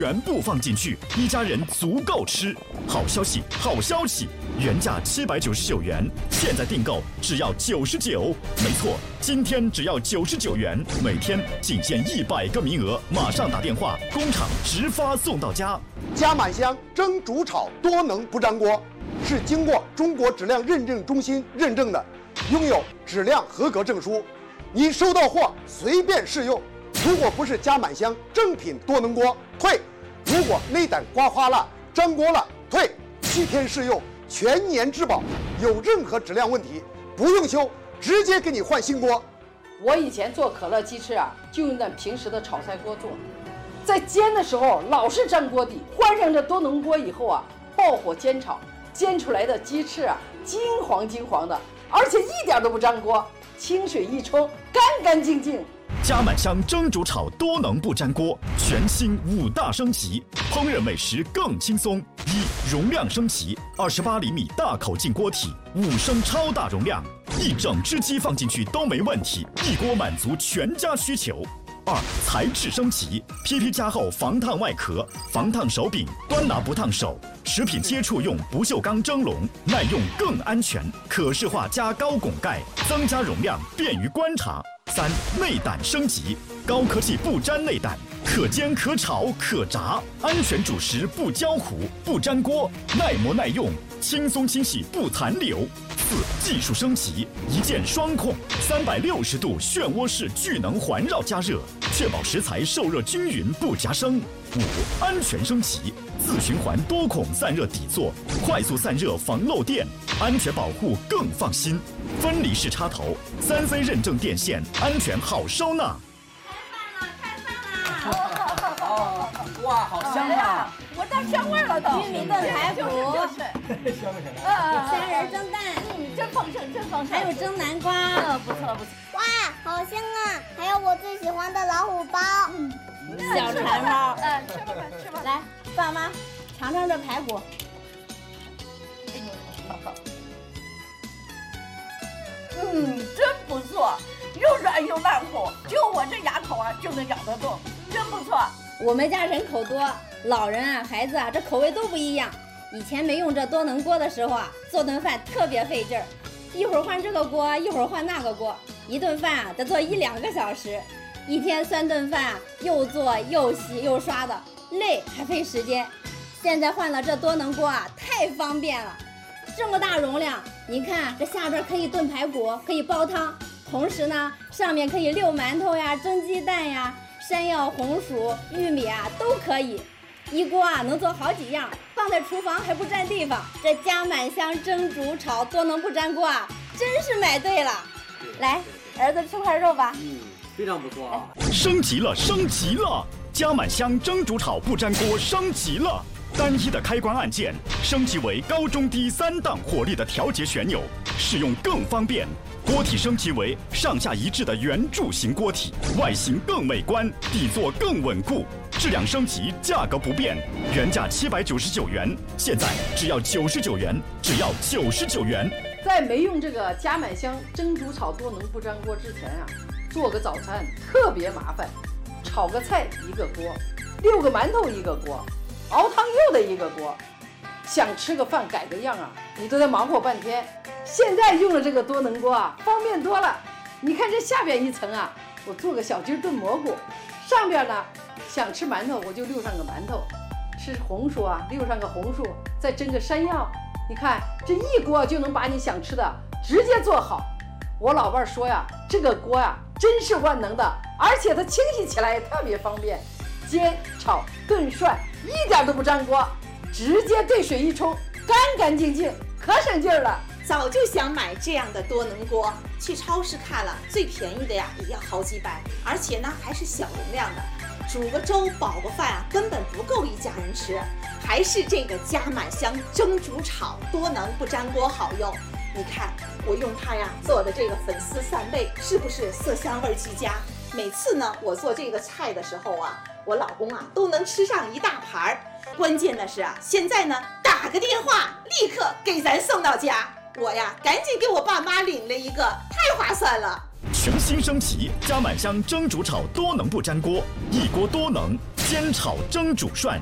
全部放进去，一家人足够吃。好消息，好消息！原价799元，现在订购只要99。没错，今天只要99元，每天仅限100个名额，马上打电话，工厂直发送到家。 加满香蒸煮炒多能不粘锅，是经过中国质量认证中心认证的，拥有质量合格证书。你收到货随便试用，如果不是加满香正品多能锅，退。如果内胆刮花了、粘锅了，退，7天试用，全年质保。有任何质量问题，不用修，直接给你换新锅。 我以前做可乐鸡翅啊，就用咱平时的炒菜锅做，在煎的时候老是粘锅底，换上这多能锅以后啊，爆火煎炒，煎出来的鸡翅啊，金黄金黄的，而且一点都不粘锅，清水一冲，干干净净。 加满香蒸煮炒多能不粘锅，全新5大升级，烹饪美食更轻松。容量升级，28厘米大口径锅体，5升超大容量，一整只鸡放进去都没问题，一锅满足全家需求。材质升级，PP 加厚防烫外壳，防烫手柄，端拿不烫手。食品接触用不锈钢蒸笼，耐用更安全，可视化加高拱盖，增加容量，便于观察。内胆升级，高科技不粘内胆，可煎可炒可炸，安全煮食不焦糊不粘锅，耐磨耐用，轻松清洗不残留。技术升级，一键双控，360度漩涡式聚能环绕加热，确保食材受热均匀不夹生。安全升级，自循环多孔散热底座，快速散热防漏电，安全保护更放心。分离式插头，3C 认证电线，安全好收纳。 开饭了！哇，好香啊！ 我到香味了都。 玉米炖排骨， 香不香？ 虾仁蒸蛋， 真丰盛，真丰盛。 还有蒸南瓜， 不错不错。 哇，好香啊！还有我最喜欢的老虎包。 小馋猫。 吃吧吃吧。 来，爸妈尝尝这排骨。 真不错，又软又烂乎，就我这牙口啊就能咬得动，真不错。 我们家人口多，老人啊、孩子啊，这口味都不一样。以前没用这多能锅的时候啊，做顿饭特别费劲儿，一会儿换这个锅，一会儿换那个锅，一顿饭啊得做1-2个小时，一天3顿饭啊，又做又洗又刷的，累还费时间。现在换了这多能锅啊，太方便了。这么大容量，你看这下边可以炖排骨，可以煲汤，同时呢，上面可以溜馒头呀、蒸鸡蛋呀、山药、红薯、玉米啊都可以。一锅啊能做好几样，放在厨房还不占地方。这加满香蒸煮炒多能不粘锅啊，真是买对了。来，儿子吃块肉吧。 非常不错啊。 升级了，升级了！加满香蒸煮炒不粘锅升级了。单一的开关按键升级为高中低3档火力的调节旋钮，使用更方便。锅体升级为上下一致的圆柱形锅体，外形更美观，底座更稳固。质量升级，价格不变，原价799元，现在只要99元，只要99元。 在没用这个加满香蒸煮炒多能不粘锅之前啊，做个早餐特别麻烦，炒个菜一个锅，溜个馒头一个锅，熬汤又得一个锅，想吃个饭改个样啊，你都得忙活半天。现在用了这个多能锅啊，方便多了。你看这下边一层啊，我做个小鸡炖蘑菇，上边呢想吃馒头我就溜上个馒头，吃红薯啊溜上个红薯，再蒸个山药。你看这一锅就能把你想吃的直接做好。我老伴说呀，这个锅呀真是万能的，而且它清洗起来也特别方便，煎炒炖涮一点都不粘锅，直接兑水一冲，干干净净，可省劲儿了。 早就想买这样的多能锅，去超市看了，最便宜的呀也要好几百，而且呢还是小容量的，煮个粥饱个饭啊根本不够一家人吃，还是这个加满香蒸煮炒多能不粘锅好用。你看我用它呀做的这个粉丝扇贝，是不是色香味俱佳？每次呢我做这个菜的时候啊，我老公啊都能吃上一大盘儿。关键的是啊，现在呢打个电话立刻给咱送到家，我呀赶紧给我爸妈领了一个，太划算了。 全新升级加满香蒸煮炒多能不粘锅，一锅多能， 煎炒蒸煮涮。